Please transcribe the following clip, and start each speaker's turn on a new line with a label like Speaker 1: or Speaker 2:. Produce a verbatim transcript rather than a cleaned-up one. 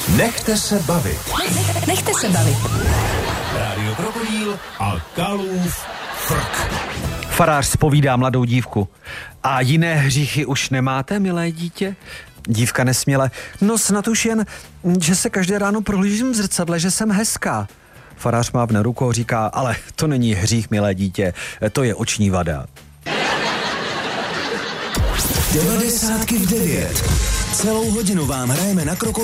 Speaker 1: Nechte se bavit.
Speaker 2: Nechte se bavit.
Speaker 1: Rádio Krokodýl a Kalův frk.
Speaker 3: Farář zpovídá mladou dívku. A jiné hříchy už nemáte, milé dítě? Dívka nesměle. No snad už jen, že se každé ráno prohlížím v zrcadle, že jsem hezká. Farář mávne rukou, říká, ale to není hřích, milé dítě, to je oční vada.
Speaker 1: devadesátky v devět. Celou hodinu vám hrajeme na Krokodýl